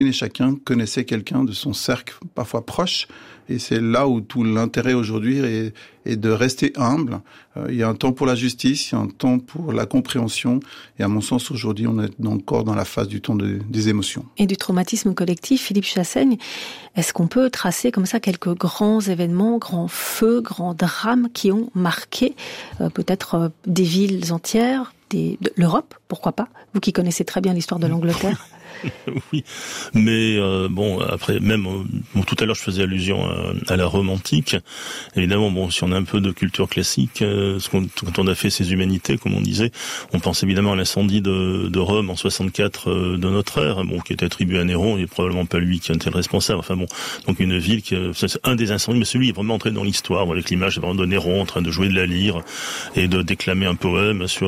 Et chacun connaissait quelqu'un de son cercle, parfois proche. Et c'est là où tout l'intérêt aujourd'hui est de rester humble. Il y a un temps pour la justice, il y a un temps pour la compréhension. Et à mon sens, aujourd'hui, on est encore dans la phase du temps des émotions. Et du traumatisme collectif, Philippe Chassaigne, est-ce qu'on peut tracer comme ça quelques grands événements, grands feux, grands drames qui ont marqué peut-être des villes entières, de l'Europe, pourquoi pas? Vous qui connaissez très bien l'histoire de l'Angleterre. Oui, mais après, même tout à l'heure je faisais allusion à la Rome antique. Évidemment, si on a un peu de culture classique, quand on a fait ces humanités, comme on disait, on pense évidemment à l'incendie de Rome en 64 de notre ère, qui était attribué à Néron, et probablement pas lui qui était le responsable. Donc une ville c'est un des incendies, mais celui est vraiment entré dans l'histoire, avec l'image de Néron en train de jouer de la lyre et de déclamer un poème sur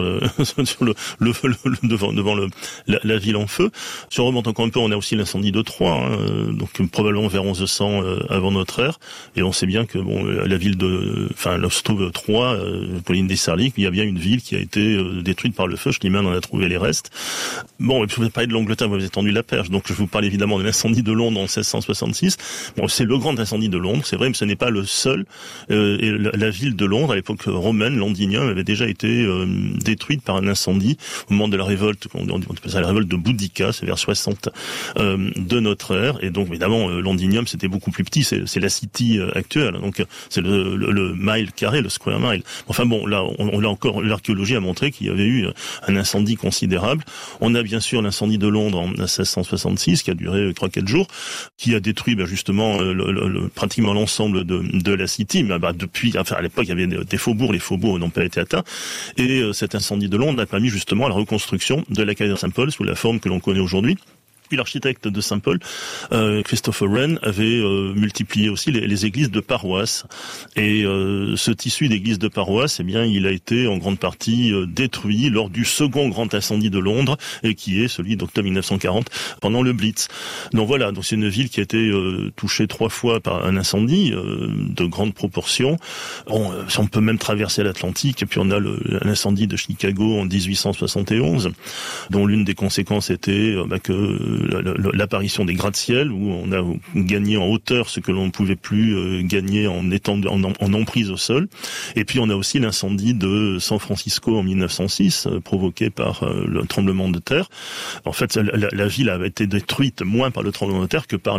devant la ville en feu. Sur remonte encore un peu, on a aussi l'incendie de Troie, donc probablement vers 1100 avant notre ère, et on sait bien que la ville là se trouve Troie, Pauline des Sarliques, il y a bien une ville qui a été détruite par le feu. Schliemann en a trouvé les restes. Je vous ai parlé de l'Angleterre, vous avez tendu la perche, donc je vous parle évidemment de l'incendie de Londres en 1666. C'est le grand incendie de Londres, c'est vrai, mais ce n'est pas le seul. Et la ville de Londres, à l'époque romaine, Londinium, avait déjà été détruite par un incendie au moment de la révolte, on appelle ça la révolte de Boudica, c'est vers 60 de notre ère. Et donc évidemment Londinium c'était beaucoup plus petit, c'est la City actuelle, donc c'est le mile carré, le square mile. Là on a encore, l'archéologie a montré qu'il y avait eu un incendie considérable. On a bien sûr l'incendie de Londres en 1666 qui a duré 3-4 jours, qui a détruit justement pratiquement l'ensemble de la City. Mais depuis, à l'époque il y avait des faubourgs, les faubourgs n'ont pas été atteints, et cet incendie de Londres a permis justement la reconstruction de la cathédrale Saint-Paul sous la forme que l'on connaît aujourd'hui. Puis l'architecte de Saint-Paul, Christopher Wren, avait multiplié aussi les églises de paroisse. Et ce tissu d'églises de paroisse, il a été en grande partie détruit lors du second grand incendie de Londres, et qui est celui d'octobre 1940, pendant le Blitz. Donc voilà, c'est une ville qui a été touchée 3 fois par un incendie de grande proportion. On peut même traverser l'Atlantique, et puis on a l'incendie de Chicago en 1871, dont l'une des conséquences était que l'apparition des gratte-ciel, où on a gagné en hauteur ce que l'on ne pouvait plus gagner en étant en emprise au sol. Et puis on a aussi l'incendie de San Francisco en 1906, provoqué par le tremblement de terre. En fait, la ville a été détruite moins par le tremblement de terre que par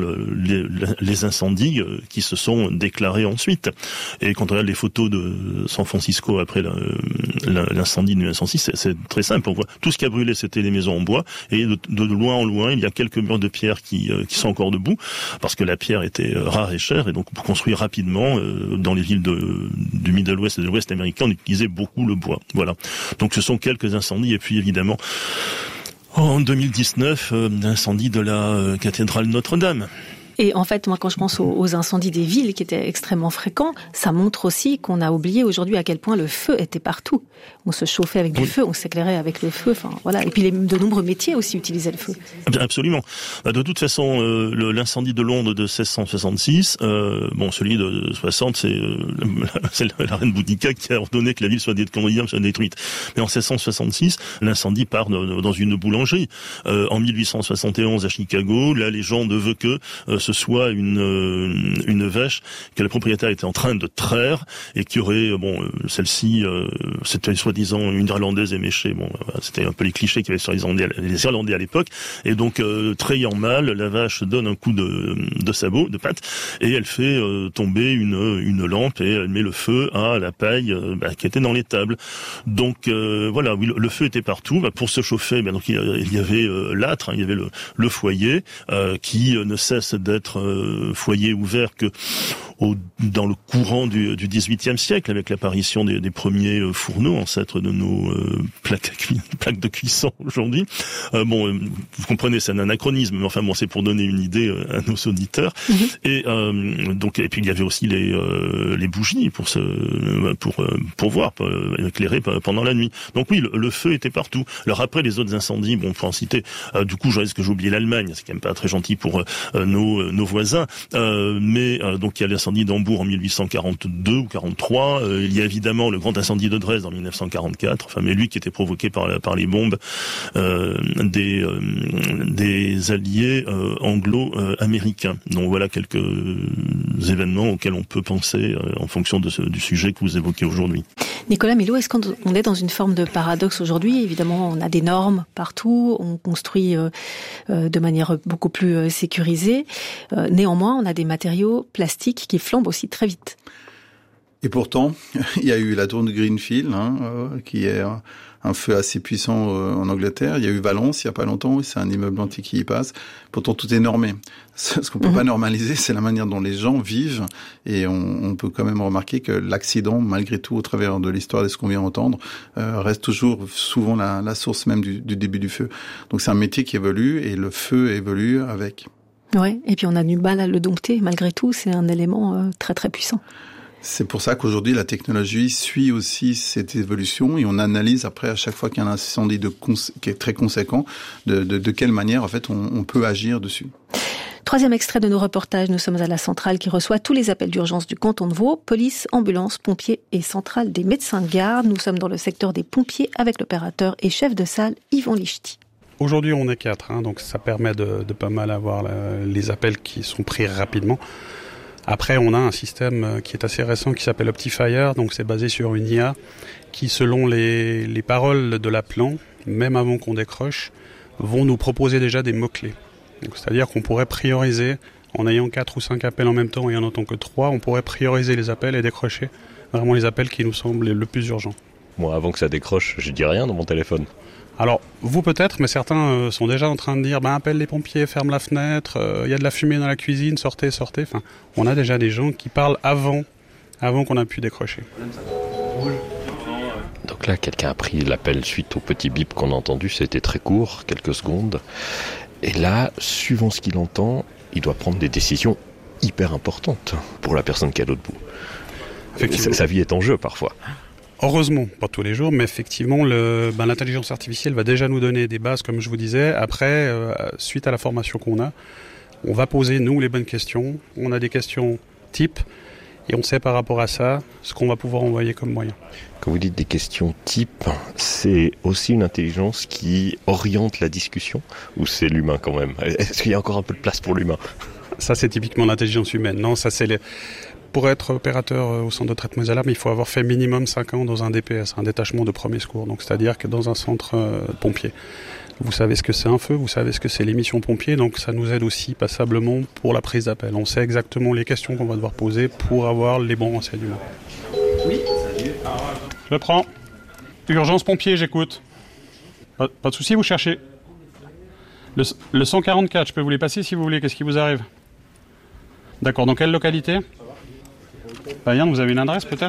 les incendies qui se sont déclarés ensuite. Et quand on regarde les photos de San Francisco après l'incendie de 1906, c'est très simple. On voit tout ce qui a brûlé, c'était les maisons en bois, et de loin en loin, il y a quelques murs de pierre qui sont encore debout, parce que la pierre était rare et chère, et donc pour construire rapidement, dans les villes du Middle West et de l'Ouest américain, on utilisait beaucoup le bois. Voilà. Donc ce sont quelques incendies, et puis évidemment, en 2019, l'incendie de la cathédrale Notre-Dame. Et en fait, moi, quand je pense aux incendies des villes qui étaient extrêmement fréquents, ça montre aussi qu'on a oublié aujourd'hui à quel point le feu était partout. On se chauffait avec du feu, on s'éclairait avec le feu, Et puis de nombreux métiers aussi utilisaient le feu. Absolument. De toute façon, l'incendie de Londres de 1666, celui de 60, c'est la reine Boudica qui a ordonné que la ville soit détruite. Mais en 1666, l'incendie part dans une boulangerie. En 1871 à Chicago, la légende veut que ce soit une vache que le propriétaire était en train de traire, et qui aurait, celle-ci, c'était soi-disant une Irlandaise éméchée. C'était un peu les clichés qu'il y avait sur les Irlandais à l'époque. Et donc, trayant mal, la vache donne un coup de sabot, de patte, et elle fait tomber une lampe, et elle met le feu à la paille qui était dans l'étable. Donc oui, le feu était partout. Pour se chauffer, donc il y avait l'âtre, il y avait le foyer qui ne cesse d'être foyer ouvert que dans le courant du XVIIIe siècle, avec l'apparition des premiers fourneaux, ancêtres de nos plaques de cuisson aujourd'hui. Vous comprenez, c'est un anachronisme, mais c'est pour donner une idée à nos auditeurs. Et puis il y avait aussi les bougies pour voir, éclairer pendant la nuit. Donc oui, le feu était partout. Alors après, les autres incendies, faut en citer. Du coup, je risque que j'ai oublié l'Allemagne, c'est quand même pas très gentil pour nos voisins. Donc il y a incendie d'Hambourg en 1842 ou 43. Il y a évidemment le grand incendie de Dresde en 1944. Enfin, mais lui qui était provoqué par les bombes des alliés anglo-américains. Donc voilà quelques événements auxquels on peut penser en fonction du sujet que vous évoquez aujourd'hui. Nicolas Millot, est-ce qu'on est dans une forme de paradoxe aujourd'hui ? Évidemment, on a des normes partout, on construit de manière beaucoup plus sécurisée. Néanmoins, on a des matériaux plastiques qui flambent aussi très vite. Et pourtant, il y a eu la tour de Greenfield, qui est un feu assez puissant en Angleterre. Il y a eu Valence il y a pas longtemps, c'est un immeuble antique qui y passe. Pourtant, tout est normé. Ce qu'on peut pas normaliser, c'est la manière dont les gens vivent. Et on peut quand même remarquer que l'accident, malgré tout, au travers de l'histoire de ce qu'on vient d'entendre, reste toujours souvent la source même du début du feu. Donc c'est un métier qui évolue et le feu évolue avec. Ouais. Et puis on a du mal à le dompter. Malgré tout, c'est un élément très très puissant. C'est pour ça qu'aujourd'hui, la technologie suit aussi cette évolution et on analyse après, à chaque fois qu'il y a un incendie qui est très conséquent, de quelle manière, en fait, on peut agir dessus. Troisième extrait de nos reportages. Nous sommes à la centrale qui reçoit tous les appels d'urgence du canton de Vaud. Police, ambulance, pompiers et centrale des médecins de garde. Nous sommes dans le secteur des pompiers avec l'opérateur et chef de salle Yvon Lichty. Aujourd'hui, on est 4, donc ça permet de pas mal avoir les appels qui sont pris rapidement. Après, on a un système qui est assez récent qui s'appelle Optifire, donc c'est basé sur une IA qui, selon les paroles de l'appelant, même avant qu'on décroche, vont nous proposer déjà des mots-clés. Donc, c'est-à-dire qu'on pourrait prioriser, en ayant 4 ou 5 appels en même temps et en n'entendant que 3, on pourrait prioriser les appels et décrocher vraiment les appels qui nous semblent le plus urgents. Moi, avant que ça décroche, je dis rien dans mon téléphone. Alors, vous peut-être, mais certains sont déjà en train de dire appelle les pompiers, ferme la fenêtre, il y a de la fumée dans la cuisine, sortez. Enfin, on a déjà des gens qui parlent avant qu'on a pu décrocher. Donc là, quelqu'un a pris l'appel suite au petit bip qu'on a entendu, c'était très court, quelques secondes. Et là, suivant ce qu'il entend, il doit prendre des décisions hyper importantes pour la personne qui est à l'autre bout. Sa vie est en jeu parfois. Heureusement, pas tous les jours, mais effectivement, l'intelligence artificielle va déjà nous donner des bases, comme je vous disais. Après, suite à la formation qu'on a, on va poser, nous, les bonnes questions. On a des questions type, et on sait par rapport à ça ce qu'on va pouvoir envoyer comme moyen. Quand vous dites des questions type, c'est aussi une intelligence qui oriente la discussion, ou c'est l'humain quand même ? Est-ce qu'il y a encore un peu de place pour l'humain ? Ça, c'est typiquement l'intelligence humaine. Non, ça, c'est Pour être opérateur au centre de traitement des alarmes, il faut avoir fait minimum 5 ans dans un DPS, un détachement de premier secours. Donc, c'est-à-dire que dans un centre pompier. Vous savez ce que c'est un feu, vous savez ce que c'est les missions pompiers, donc ça nous aide aussi passablement pour la prise d'appel. On sait exactement les questions qu'on va devoir poser pour avoir les bons renseignements. Oui, salut. Je prends. Urgence pompier, j'écoute. Pas de souci, vous cherchez. Le 144, je peux vous les passer si vous voulez, qu'est-ce qui vous arrive ? D'accord, dans quelle localité ? Yann, vous avez une adresse peut-être ?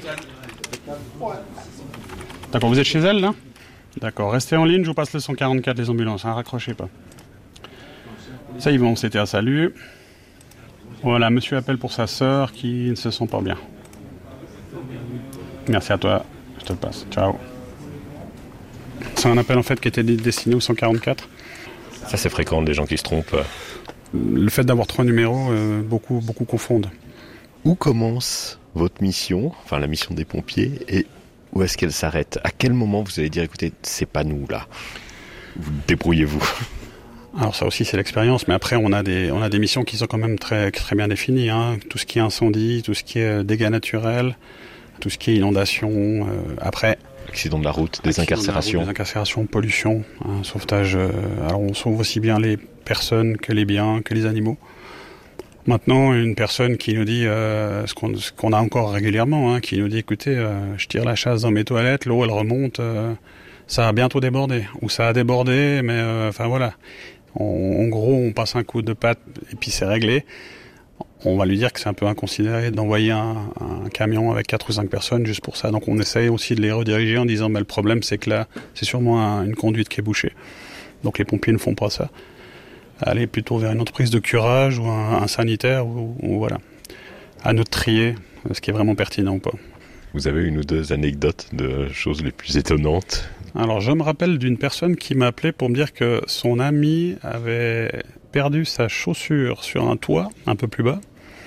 D'accord, vous êtes chez elle là ? D'accord, restez en ligne, je vous passe le 144, les ambulances, raccrochez pas. Ça y va, c'était un salut. Voilà, monsieur appelle pour sa sœur qui ne se sent pas bien. Merci à toi, je te le passe, ciao. C'est un appel en fait qui était destiné au 144. Ça c'est fréquent, des gens qui se trompent. Le fait d'avoir 3 numéros, beaucoup confondent. Où commence votre mission, enfin la mission des pompiers, et où est-ce qu'elle s'arrête ? À quel moment vous allez dire, écoutez, c'est pas nous là, vous débrouillez-vous ? Alors ça aussi c'est l'expérience, mais après on a des missions qui sont quand même très, très bien définies. Tout ce qui est incendie, tout ce qui est dégâts naturels, tout ce qui est inondation, après... Accident de la route, des incarcérations. Des incarcérations, pollution, sauvetage. Alors on sauve aussi bien les personnes que les biens, que les animaux. Maintenant, une personne qui nous dit, ce qu'on a encore régulièrement, qui nous dit, écoutez, je tire la chasse dans mes toilettes, l'eau elle remonte, ça a bientôt débordé, ou ça a débordé, mais enfin voilà. En gros, on passe un coup de patte et puis c'est réglé. On va lui dire que c'est un peu inconsidéré d'envoyer un camion avec 4 ou 5 personnes juste pour ça. Donc on essaye aussi de les rediriger en disant, le problème c'est que là, c'est sûrement une conduite qui est bouchée. Donc les pompiers ne font pas ça. Aller plutôt vers une entreprise de curage ou un sanitaire, ou voilà. À nous de trier ce qui est vraiment pertinent ou pas. Vous avez une ou deux anecdotes de choses les plus étonnantes ? Alors je me rappelle d'une personne qui m'a appelé pour me dire que son ami avait perdu sa chaussure sur un toit un peu plus bas,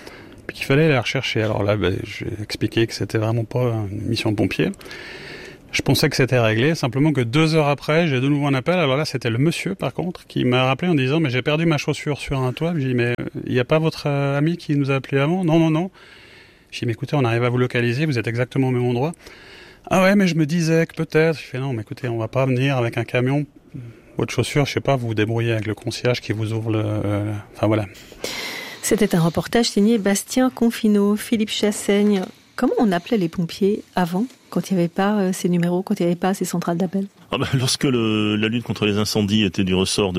qu'il fallait aller la rechercher. Alors là, j'ai expliqué que c'était vraiment pas une mission de pompier. Je pensais que c'était réglé, simplement que 2 heures après, j'ai de nouveau un appel. Alors là, c'était le monsieur, par contre, qui m'a rappelé en disant « Mais j'ai perdu ma chaussure sur un toit. » J'ai dit « Mais il n'y a pas votre ami qui nous a appelé avant ?»« Non. » J'ai dit « Mais écoutez, on arrive à vous localiser, vous êtes exactement au même endroit. »« Ah ouais, mais je me disais que peut-être. » J'ai fait « Non, mais écoutez, on va pas venir avec un camion. Votre chaussure, je sais pas, vous vous débrouillez avec le concierge qui vous ouvre Enfin voilà. » C'était un reportage signé Bastien Confineau, Philippe Chassaigne. Comment on appelait les pompiers avant, quand il n'y avait pas ces numéros, quand il n'y avait pas ces centrales d'appel ? Lorsque la lutte contre les incendies était du ressort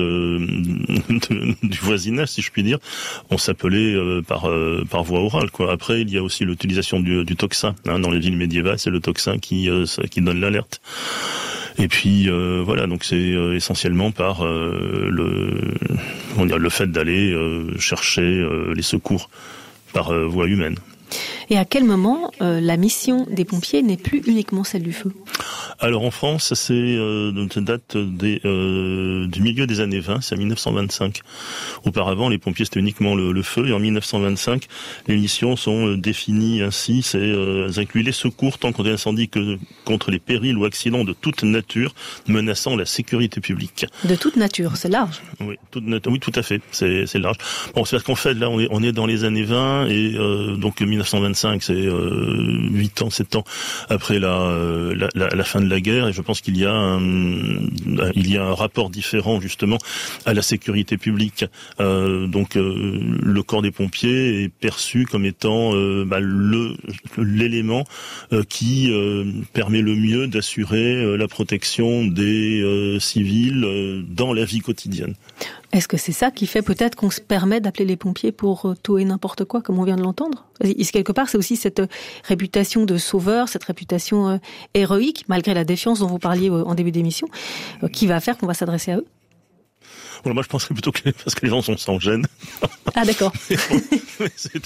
du voisinage, si je puis dire, on s'appelait par voie orale, quoi. Après, il y a aussi l'utilisation du tocsin. Dans les villes médiévales, c'est le tocsin qui donne l'alerte. Et puis voilà, donc c'est essentiellement par le fait d'aller chercher les secours par voie humaine. Et à quel moment la mission des pompiers n'est plus uniquement celle du feu ? Alors en France, ça date du milieu des années 20, c'est à 1925. Auparavant, les pompiers c'était uniquement le feu, et en 1925, les missions sont définies ainsi, elles incluent les secours tant contre les incendies que contre les périls ou accidents de toute nature menaçant la sécurité publique. De toute nature, c'est large. Oui, tout à fait, c'est large. Bon, c'est parce qu'en fait, là, on est dans les années 20, et donc 1925, c'est 7 ans après la fin de la guerre, et je pense qu'il y a un rapport différent justement à la sécurité publique. Donc le corps des pompiers est perçu comme étant l'élément qui permet le mieux d'assurer la protection des civils dans la vie quotidienne. Est-ce que c'est ça qui fait peut-être qu'on se permet d'appeler les pompiers pour tout et n'importe quoi, comme on vient de l'entendre ? Quelque part, c'est aussi cette réputation de sauveur, cette réputation héroïque, malgré la défiance dont vous parliez en début d'émission, qui va faire qu'on va s'adresser à eux ? Bon, moi, je penserais plutôt que parce que les gens sont sans gêne. Ah, d'accord. Mais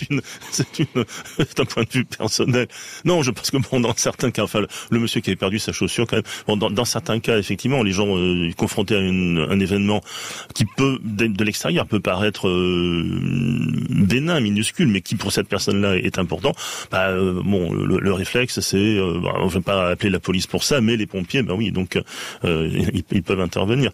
c'est un point de vue personnel. Non, je pense que dans certains cas, le monsieur qui avait perdu sa chaussure, quand même, dans certains cas, effectivement, les gens confrontés à un événement qui peut, de l'extérieur, peut paraître bénin, minuscule, mais qui pour cette personne-là est important. Le réflexe, c'est, je vais pas appeler la police pour ça, mais les pompiers, oui, donc ils peuvent intervenir.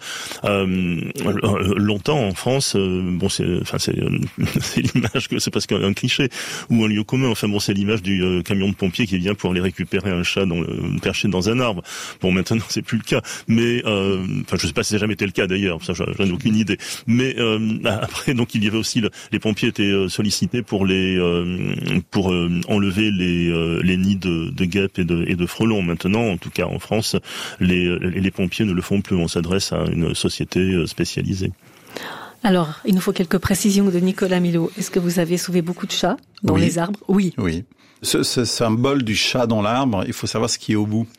Longtemps en France, c'est l'image que c'est presque un cliché ou un lieu commun. C'est l'image du camion de pompier qui vient pour aller récupérer un chat perché dans un arbre. Bon, maintenant c'est plus le cas, mais je sais pas si ça n'a jamais été le cas d'ailleurs. Ça, j'en ai aucune idée. Mais après, donc il y avait aussi les pompiers étaient sollicités pour enlever les nids de guêpes et de frelons. Maintenant, en tout cas en France, les pompiers ne le font plus. On s'adresse à une société spécialisée. Alors, il nous faut quelques précisions de Nicolas Milot. Est-ce que vous avez sauvé beaucoup de chats dans les arbres ? Oui. Ce symbole du chat dans l'arbre, il faut savoir ce qui est au bout.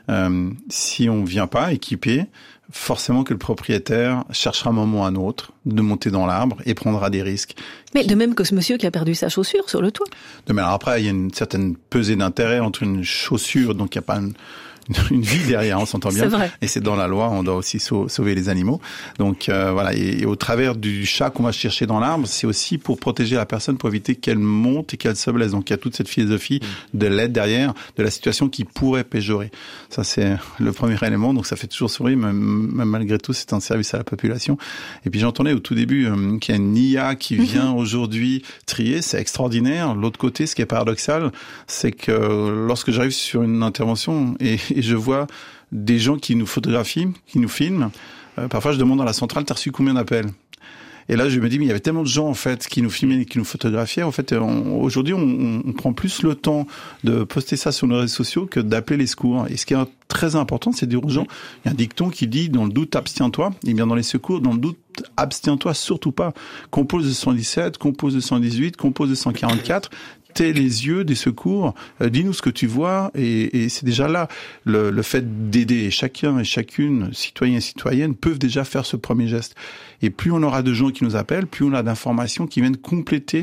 Si on vient pas équipé, forcément que le propriétaire cherchera un moment ou un autre de monter dans l'arbre et prendra des risques. Mais de même que ce monsieur qui a perdu sa chaussure sur le toit. Alors après, il y a une certaine pesée d'intérêt entre une chaussure, donc il n'y a pas une vie derrière, on s'entend bien. C'est vrai. Et c'est dans la loi, on doit aussi sauver les animaux. Donc voilà, et au travers du chat qu'on va chercher dans l'arbre, c'est aussi pour protéger la personne, pour éviter qu'elle monte et qu'elle se blesse. Donc il y a toute cette philosophie de l'aide derrière, de la situation qui pourrait péjorer. Ça c'est le premier élément, donc ça fait toujours sourire, même malgré tout, c'est un service à la population. Et puis j'entendais au tout début qu'il y a une IA qui vient aujourd'hui trier, c'est extraordinaire. L'autre côté, ce qui est paradoxal, c'est que lorsque j'arrive sur une intervention et je vois des gens qui nous photographient, qui nous filment. Parfois, je demande à la centrale, t'as reçu combien d'appels ? Et là, je me dis, mais il y avait tellement de gens, en fait, qui nous filmaient et qui nous photographiaient. En fait, aujourd'hui, on prend plus le temps de poster ça sur nos réseaux sociaux que d'appeler les secours. Et ce qui est très important, c'est de dire aux gens, il y a un dicton qui dit, dans le doute, abstiens-toi. Et bien, dans les secours, dans le doute, abstiens-toi surtout pas. Compose de 117, compose de 118, compose de 144. T'es les yeux des secours, dis-nous ce que tu vois, et c'est déjà là le fait d'aider chacun et chacune, citoyen et citoyenne, peuvent déjà faire ce premier geste. Et plus on aura de gens qui nous appellent, plus on a d'informations qui viennent compléter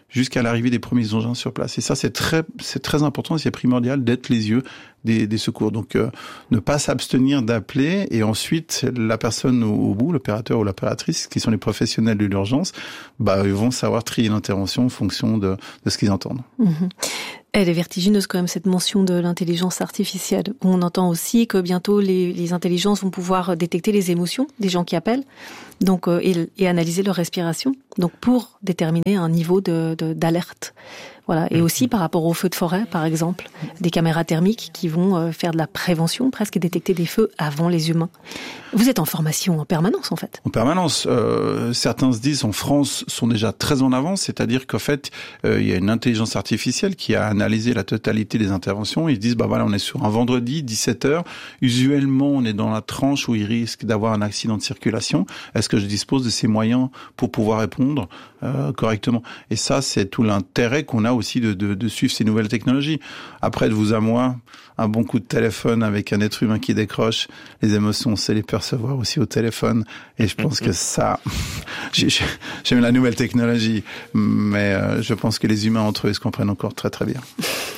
jusqu'à l'arrivée des premiers engins sur place. Et ça, c'est très important, c'est primordial d'être les yeux des secours. Donc, ne pas s'abstenir d'appeler, et ensuite, la personne au bout, l'opérateur ou l'opératrice, qui sont les professionnels de l'urgence, ils vont savoir trier l'intervention en fonction de ce qu'ils entendent. Mmh. Elle est vertigineuse quand même, cette mention de l'intelligence artificielle. On entend aussi que bientôt les intelligences vont pouvoir détecter les émotions des gens qui appellent, donc et analyser leur respiration, donc pour déterminer un niveau d'alerte. Voilà. Et aussi par rapport aux feux de forêt, par exemple, des caméras thermiques qui vont faire de la prévention presque et détecter des feux avant les humains. Vous êtes en formation en permanence, en fait. En permanence. Certains se disent, en France, sont déjà très en avance, c'est-à-dire qu'en fait, il y a une intelligence artificielle qui a analysé la totalité des interventions. Ils se disent, on est sur un vendredi, 17h. Usuellement, on est dans la tranche où il risque d'avoir un accident de circulation. Est-ce que je dispose de ces moyens pour pouvoir répondre correctement? Et ça, c'est tout l'intérêt qu'on a aussi de suivre ces nouvelles technologies. Après, de vous à moi, un bon coup de téléphone avec un être humain qui décroche, les émotions, on sait les percevoir aussi au téléphone. Et je pense que ça, j'aime la nouvelle technologie, mais je pense que les humains entre eux se comprennent encore très très bien.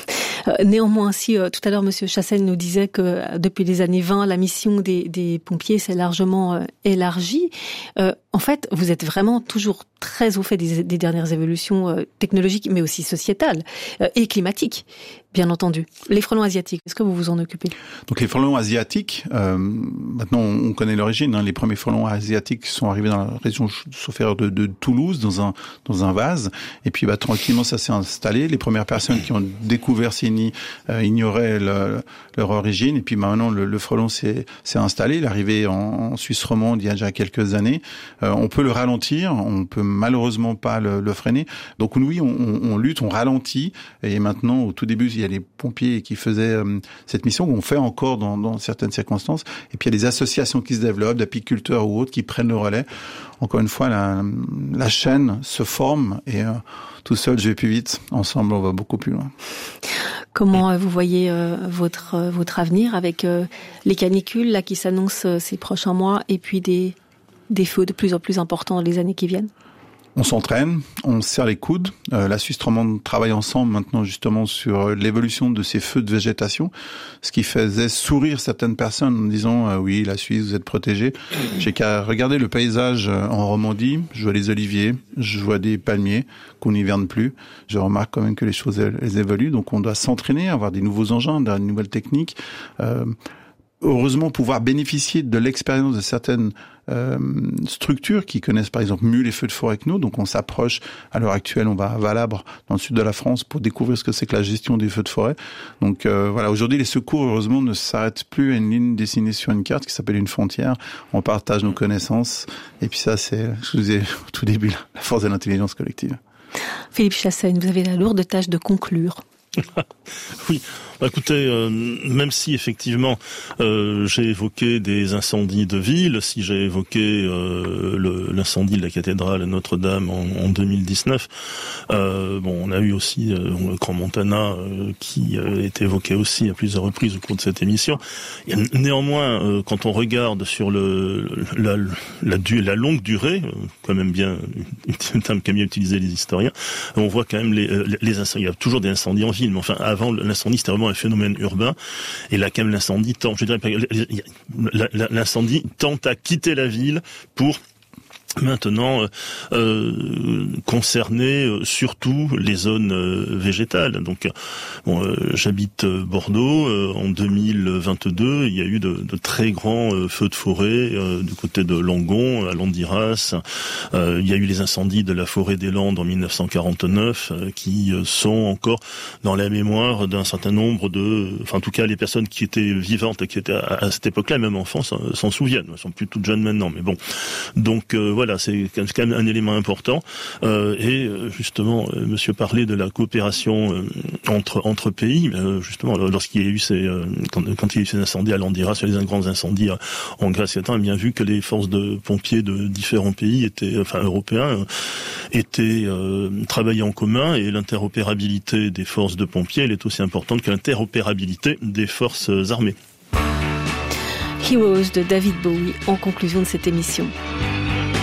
Néanmoins, si tout à l'heure Monsieur Chassaigne nous disait que depuis les années 20, la mission des pompiers s'est largement élargie, en fait, vous êtes vraiment toujours très au fait des dernières évolutions technologiques, mais aussi sociétales et climatiques, bien entendu. Les frelons asiatiques, est-ce que vous vous en occupez? Donc les frelons asiatiques, maintenant on connaît l'origine. Les premiers frelons asiatiques sont arrivés dans la région, sauf erreur, de Toulouse, dans un vase. Et puis tranquillement ça s'est installé. Les premières personnes qui ont découvert ces nids ignoraient leur origine. Et puis maintenant le frelon s'est installé. Il est arrivé en Suisse romande il y a déjà quelques années. On peut le ralentir, on peut malheureusement pas le freiner. Donc oui, on lutte, on ralentit. Et maintenant, au tout début, il y a les pompiers qui faisaient cette mission, qu'on fait encore dans certaines circonstances. Et puis il y a des associations qui se développent, d'apiculteurs ou autres, qui prennent le relais. Encore une fois, la chaîne se forme et tout seul, je vais plus vite. Ensemble, on va beaucoup plus loin. Comment vous voyez votre avenir avec les canicules là qui s'annoncent ces prochains mois et puis des feux de plus en plus importants dans les années qui viennent? On s'entraîne, on se serre les coudes. La Suisse romande travaille ensemble maintenant justement sur l'évolution de ces feux de végétation, ce qui faisait sourire certaines personnes en disant oui, la Suisse, vous êtes protégés. J'ai qu'à regarder le paysage en Romandie. Je vois les oliviers, je vois des palmiers qu'on n'hiverne plus. Je remarque quand même que les choses elles évoluent, donc on doit s'entraîner, avoir des nouveaux engins, des nouvelles techniques. Heureusement, pouvoir bénéficier de l'expérience de certaines structures qui connaissent par exemple mieux les feux de forêt que nous. Donc on s'approche, à l'heure actuelle, on va à Valabre, dans le sud de la France, pour découvrir ce que c'est que la gestion des feux de forêt. Donc aujourd'hui, les secours, heureusement, ne s'arrêtent plus à une ligne dessinée sur une carte qui s'appelle une frontière. On partage nos connaissances. Et puis ça, c'est, je vous disais au tout début, la force de l'intelligence collective. Philippe Chassaigne, vous avez la lourde tâche de conclure. Oui, écoutez, même si effectivement j'ai évoqué des incendies de ville, si j'ai évoqué l'incendie de la cathédrale Notre-Dame en 2019, on a eu aussi le Grand Montana qui est évoqué aussi à plusieurs reprises au cours de cette émission. Et néanmoins, quand on regarde sur la longue durée, quand même bien un terme qu'aiment bien utiliser les historiens, on voit quand même les incendies. Il y a toujours des incendies en ville, mais enfin avant l'incendie c'était vraiment un phénomène urbain, et là quand même l'incendie l'incendie tend à quitter la ville pour maintenant concerner surtout les zones végétales. Donc j'habite Bordeaux, en 2022 il y a eu de très grands feux de forêt du côté de Langon, à Landiras. Il y a eu les incendies de la forêt des Landes en 1949 qui sont encore dans la mémoire d'un certain nombre en tout cas les personnes qui étaient vivantes et qui étaient à cette époque-là, même enfants, s'en souviennent. Elles sont plus toutes jeunes maintenant, mais bon. Donc voilà, c'est quand même un élément important. Et justement, monsieur parlait de la coopération entre pays. Justement, lorsqu'il y a eu quand il y a eu ces incendies à Landiras, sur les grands incendies en Grèce, on a bien vu que les forces de pompiers de différents pays européens travaillaient en commun, et l'interopérabilité des forces de pompiers, elle est aussi importante que l'interopérabilité des forces armées. Heroes de David Bowie en conclusion de cette émission.